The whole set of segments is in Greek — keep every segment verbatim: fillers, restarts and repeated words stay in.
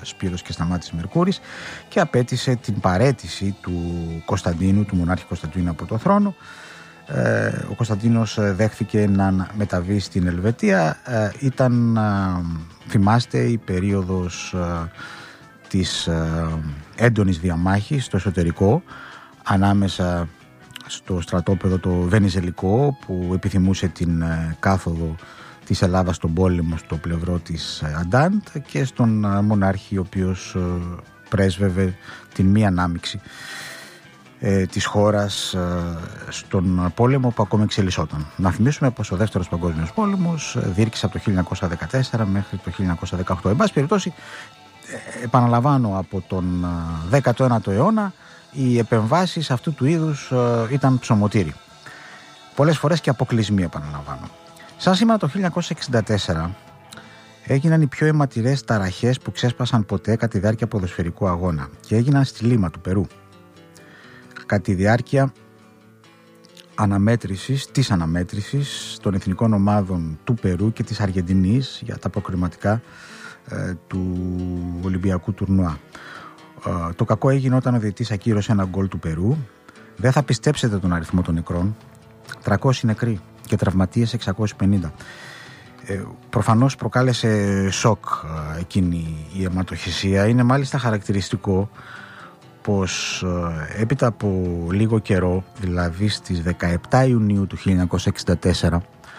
Σπύρος και Σταμάτης Μερκούρης, και απέτησε την παραίτηση του Κωνσταντίνου, του μονάρχη Κωνσταντίνου από το θρόνο. Ο Κωνσταντίνος δέχθηκε να μεταβεί στην Ελβετία. Ήταν, θυμάστε, η περίοδος της έντονης διαμάχης στο εσωτερικό ανάμεσα στο στρατόπεδο το βενιζελικό, που επιθυμούσε την κάθοδο της Ελλάδας στον πόλεμο στο πλευρό της Αντάντ, και στον μονάρχη, ο οποίος πρέσβευε την μη ανάμειξη ε, της χώρας ε, στον πόλεμο που ακόμα εξελισσόταν. Να θυμίσουμε πως ο Δεύτερος Παγκόσμιος Πόλεμος διήρκησε από το χίλια εννιακόσια δεκατέσσερα μέχρι το χίλια εννιακόσια δεκαοκτώ. Εν πάση περιπτώσει, ε, επαναλαμβάνω, από τον δέκατο ένατο αιώνα οι επεμβάσεις αυτού του είδους ε, ήταν ψωμοτήρι. Πολλές φορές και αποκλεισμοί, επαναλαμβάνω. Σαν σήμερα το χίλια εννιακόσια εξήντα τέσσερα έγιναν οι πιο αιματηρές ταραχές που ξέσπασαν ποτέ κατά τη διάρκεια ποδοσφαιρικού αγώνα, και έγιναν στη Λίμα του Περού κατά τη διάρκεια αναμέτρησης, της αναμέτρησης των εθνικών ομάδων του Περού και της Αργεντινής για τα προκριματικά ε, του Ολυμπιακού τουρνουά. Ε, το κακό έγινε όταν ο διαιτητής ακύρωσε ένα γκολ του Περού. Δεν θα πιστέψετε τον αριθμό των νεκρών. τριακόσιοι νεκροί και τραυματίες εξακόσιοι πενήντα. Ε, προφανώς προκάλεσε σοκ ε, εκείνη η αιματοχυσία. Είναι μάλιστα χαρακτηριστικό πως ε, έπειτα από λίγο καιρό, δηλαδή στις δεκαεπτά Ιουνίου του χίλια εννιακόσια εξήντα τέσσερα,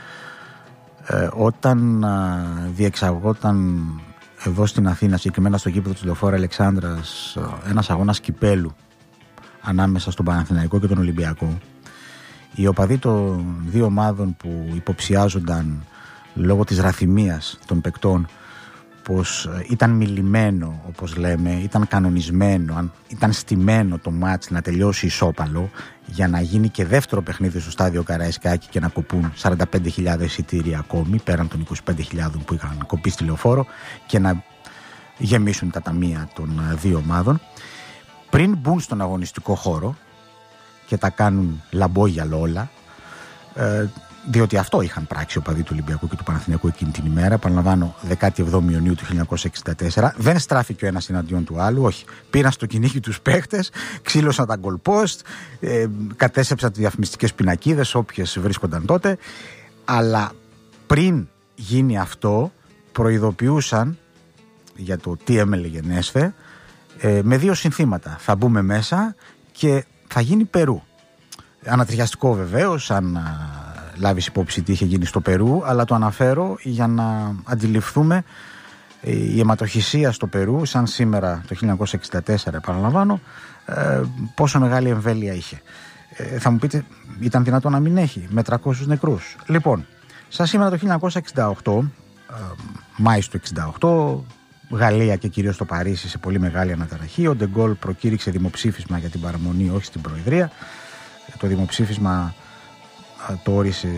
ε, όταν ε, διεξαγόταν εδώ στην Αθήνα, συγκεκριμένα στο γήπεδο της Λεωφόρου Αλεξάνδρας, ε, ένας αγώνας κυπέλου ανάμεσα στον Παναθηναϊκό και τον Ολυμπιακό, οι οπαδοί των δύο ομάδων που υποψιάζονταν λόγω της ραθυμίας των παικτών πως ήταν μιλημένο, όπως λέμε, ήταν κανονισμένο, ήταν στημένο το μάτς να τελειώσει ισόπαλο για να γίνει και δεύτερο παιχνίδι στο στάδιο Καραϊσκάκη και να κοπούν σαράντα πέντε χιλιάδες εισιτήρια ακόμη, πέραν των είκοσι πέντε χιλιάδες που είχαν κοπεί στη Λεωφόρο, και να γεμίσουν τα ταμεία των δύο ομάδων, πριν μπουν στον αγωνιστικό χώρο και τα κάνουν λαμπόγιαλο όλα, ε, διότι αυτό είχαν πράξει οι οπαδοί του Ολυμπιακού και του Παναθηναϊκού εκείνη την ημέρα. Επαναλαμβάνω, δεκάτη εβδόμη Ιουνίου του χίλια εννιακόσια εξήντα τέσσερα. Δεν στράφηκε ο ένας εναντίον του άλλου, όχι. Πήραν στο κυνήγι τους παίχτες, ξύλωσαν τα goal post, ε, κατέστρεψαν τις διαφημιστικές πινακίδες, όποιες βρίσκονταν τότε. Αλλά πριν γίνει αυτό, προειδοποιούσαν για το τι έμελεγε νέσθε, ε, με δύο συνθήματα. Θα μπούμε μέσα και θα γίνει Περού. Ανατριχιαστικό βεβαίως, αν λάβεις υπόψη τι είχε γίνει στο Περού, αλλά το αναφέρω για να αντιληφθούμε η αιματοχυσία στο Περού, σαν σήμερα το χίλια εννιακόσια εξήντα τέσσερα, επαναλαμβάνω, ε, πόσο μεγάλη εμβέλεια είχε. Ε, θα μου πείτε, ήταν δυνατόν να μην έχει, με τριακόσιους νεκρούς. Λοιπόν, σαν σήμερα το χίλια εννιακόσια εξήντα οκτώ, ε, Μάης του εξήντα οκτώ, Γαλλία και κυρίως το Παρίσι σε πολύ μεγάλη αναταραχή. Ο Ντεγκόλ προκήρυξε δημοψήφισμα για την παραμονή, όχι στην Προεδρία. Το δημοψήφισμα το όρισε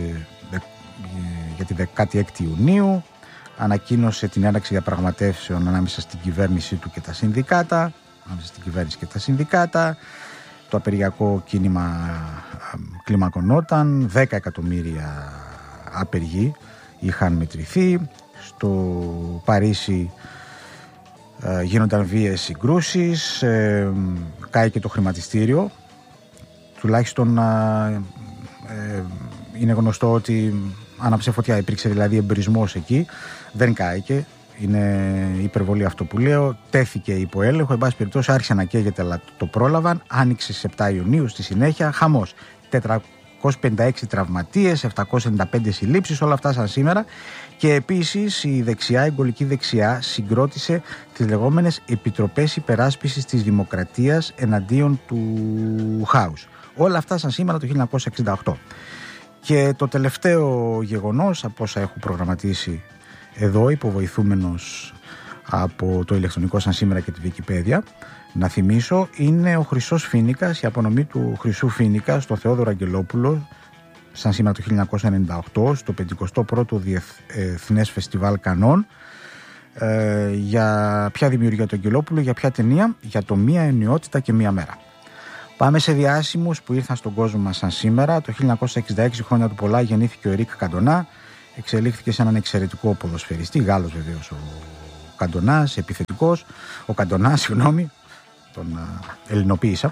για τη δεκάτη έκτη Ιουνίου. Ανακοίνωσε την έναρξη διαπραγματεύσεων ανάμεσα στην κυβέρνησή του και τα συνδικάτα. Ανάμεσα στην κυβέρνηση και τα συνδικάτα. Το απεργιακό κίνημα κλιμακωνόταν. δέκα εκατομμύρια άπεργοι είχαν μετρηθεί. Στο Παρίσι ε, γίνονταν βίαιες συγκρούσεις, ε, κάηκε το χρηματιστήριο. Τουλάχιστον ε, ε, είναι γνωστό ότι άναψε φωτιά, υπήρξε δηλαδή εμπειρισμός εκεί. Δεν κάηκε, είναι υπερβολή αυτό που λέω. Τέθηκε υπό έλεγχο, εν πάση περιπτώσει άρχισε να καίγεται, αλλά το πρόλαβαν. Άνοιξε στις επτά Ιουνίου στη συνέχεια, χαμός. τετρακόσιοι πενήντα έξι τραυματίες, επτακόσιες ενενήντα πέντε συλλήψεις, όλα αυτά σαν σήμερα. Και επίσης η δεξιά, η γκολική δεξιά, συγκρότησε τις λεγόμενες επιτροπές υπεράσπισης της δημοκρατίας εναντίον του χάους. Όλα αυτά σαν σήμερα το χίλια εννιακόσια εξήντα οκτώ. Και το τελευταίο γεγονός, από όσα έχω προγραμματίσει εδώ, υποβοηθούμενος από το ηλεκτρονικό σαν σήμερα και τη Wikipedia, να θυμίσω, είναι ο Χρυσός Φοίνικας, η απονομή του Χρυσού Φοίνικα στο Θεόδωρο Αγγελόπουλο, σαν σήμερα το χίλια εννιακόσια ενενήντα οκτώ, στο πενηκοστό πρώτο Διεθνές Φεστιβάλ Κανών. Ε, για ποια δημιουργία του Αγγελόπουλου, για ποια ταινία? Για το Μία Ενιότητα και Μία Μέρα. Πάμε σε διάσημους που ήρθαν στον κόσμο μας σαν σήμερα. Το χίλια εννιακόσια εξήντα έξι, χρόνια του πολλά, γεννήθηκε ο Ερίκ Καντονά. Εξελίχθηκε σε έναν εξαιρετικό ποδοσφαιριστή, Γάλλος βεβαίως ο Καντονάς, επιθετικός. Ο Καντονάς, συγγνώμη, τον ε, ελληνοποίησα.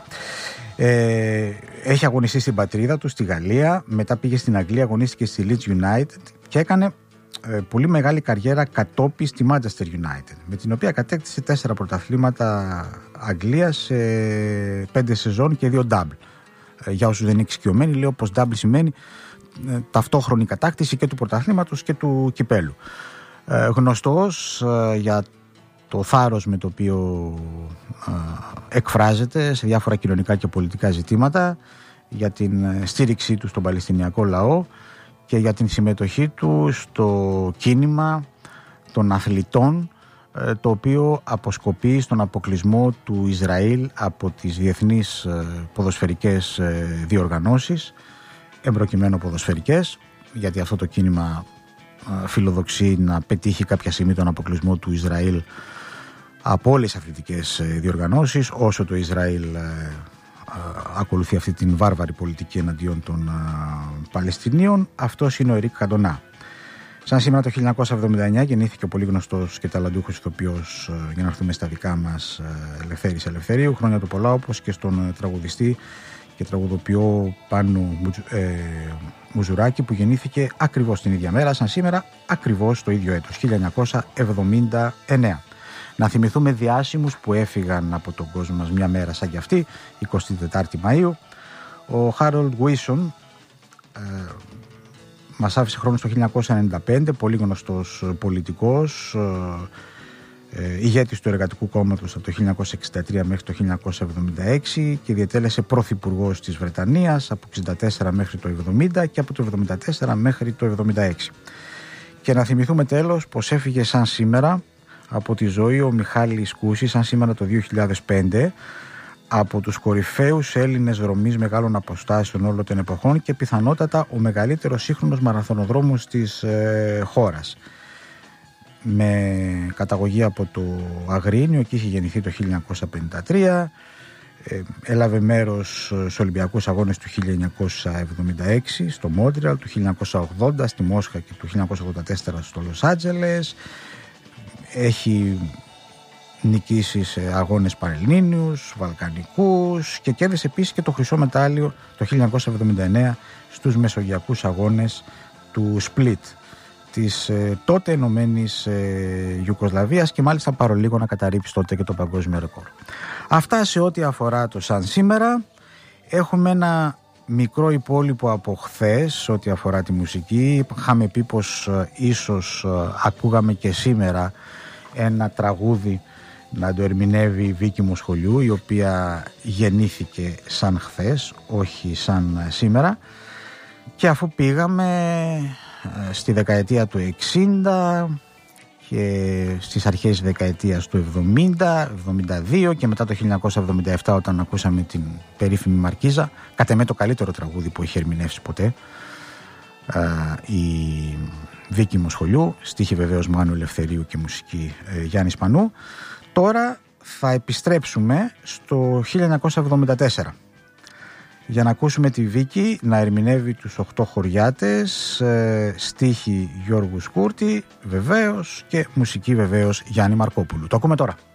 Ε, έχει αγωνιστεί στην πατρίδα του, στη Γαλλία. Μετά πήγε στην Αγγλία, αγωνίστηκε στη Leeds United και έκανε ε, πολύ μεγάλη καριέρα κατόπι στη Manchester United, με την οποία κατέκτησε τέσσερα πρωταθλήματα Αγγλίας σε πέντε σεζόν και δύο double. Ε, για όσους δεν είναι εξοικειωμένοι, λέω πως double σημαίνει ε, ταυτόχρονη κατάκτηση και του πρωταθλήματος και του κυπέλου. Ε, γνωστός ε, για το θάρρος με το οποίο ε, εκφράζεται σε διάφορα κοινωνικά και πολιτικά ζητήματα, για την στήριξή του στον Παλαιστινιακό λαό και για την συμμετοχή του στο κίνημα των αθλητών, ε, το οποίο αποσκοπεί στον αποκλεισμό του Ισραήλ από τις διεθνείς ε, ποδοσφαιρικές ε, διοργανώσεις, εμπροκειμένου ποδοσφαιρικές, γιατί αυτό το κίνημα ε, φιλοδοξεί να πετύχει κάποια στιγμή τον αποκλεισμό του Ισραήλ από όλες τις αθλητικές διοργανώσεις, όσο το Ισραήλ ε, ε, ακολουθεί αυτή την βάρβαρη πολιτική εναντίον των ε, Παλαιστινίων. Αυτός είναι ο Ερικ Καντονά. Σαν σήμερα το χίλια εννιακόσια εβδομήντα εννιά γεννήθηκε ο πολύ γνωστός και ταλαντούχος ηθοποιός, ε, για να έρθουμε στα δικά μας, ε, Ελευθέρης Ελευθερίου. Χρόνια του πολλά, όπως και στον ε, τραγουδιστή και τραγουδοποιό Πάνο ε, Μουζουράκη, που γεννήθηκε ακριβώς την ίδια μέρα, σαν σήμερα, ακριβώς το ίδιο έτος, χίλια εννιακόσια εβδομήντα εννιά. Να θυμηθούμε διάσημους που έφυγαν από τον κόσμο μας μια μέρα σαν κι αυτή, εικοστή τετάρτη Μαΐου. Ο Χάρολντ Γουίσον ε, μας άφησε χρόνο στο χίλια εννιακόσια ενενήντα πέντε, πολύ γνωστός πολιτικός, ε, ε, ηγέτης του Εργατικού Κόμματος από το χίλια εννιακόσια εξήντα τρία μέχρι το χίλια εννιακόσια εβδομήντα έξι και διετέλεσε πρωθυπουργός της Βρετανίας από το εξήντα τέσσερα μέχρι το εβδομήντα και από το εβδομήντα τέσσερα μέχρι το εβδομήντα έξι. Και να θυμηθούμε τέλος πως έφυγε σαν σήμερα από τη ζωή ο Μιχάλης Κούσης, σαν σήμερα το δύο χιλιάδες πέντε, από τους κορυφαίους Έλληνες δρομείς μεγάλων αποστάσεων όλων των εποχών και πιθανότατα ο μεγαλύτερος σύγχρονος μαραθωνοδρόμος της ε, χώρας. Με καταγωγή από το Αγρίνιο, εκεί είχε γεννηθεί το χίλια εννιακόσια πενήντα τρία, ε, έλαβε μέρος στους Ολυμπιακούς Αγώνες του χίλια εννιακόσια εβδομήντα έξι στο Μόντρεαλ, του χίλια εννιακόσια ογδόντα στη Μόσχα και του χίλια εννιακόσια ογδόντα τέσσερα στο Λος Άντζελες. Έχει νικήσει σε αγώνες πανελλήνιους, βαλκανικούς και κέρδισε επίσης και το χρυσό μετάλλιο το χίλια εννιακόσια εβδομήντα εννέα στους μεσογειακούς αγώνες του Σπλίτ της ε, τότε ενωμένης ε, Ιουγκοσλαβίας και μάλιστα παρολίγο να καταρρύψει τότε και το παγκόσμιο ρεκόρ. Αυτά σε ό,τι αφορά το σαν σήμερα. Έχουμε ένα μικρό υπόλοιπο από χθες ό,τι αφορά τη μουσική. Είχαμε πει πως ε, ίσως ε, ακούγαμε και σήμερα ένα τραγούδι να το ερμηνεύει η Βίκη Μοσχολιού, η οποία γεννήθηκε σαν χθες, όχι σαν σήμερα. Και αφού πήγαμε στη δεκαετία του εξήντα και στις αρχές δεκαετίας του εβδομήντα, εβδομήντα δύο και μετά το χίλια εννιακόσια εβδομήντα επτά, όταν ακούσαμε την περίφημη Μαρκίζα, κατ' εμέ το καλύτερο τραγούδι που είχε ερμηνεύσει ποτέ η Βίκη Μοσχολιού, στίχη βεβαίως Μάνου Ελευθερίου και μουσική ε, Γιάννης Πανού. Τώρα θα επιστρέψουμε στο χίλια εννιακόσια εβδομήντα τέσσερα για να ακούσουμε τη Βίκη να ερμηνεύει τους οχτώ χωριάτες, ε, στίχη Γιώργου Σκούρτη βεβαίως και μουσική βεβαίως Γιάννη Μαρκόπουλου. Το ακούμε τώρα.